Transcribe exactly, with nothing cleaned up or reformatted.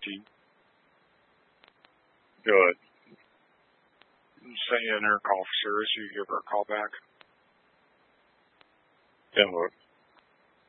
fifteen. Good. Send you an air call for service. You give her a call back. ten four.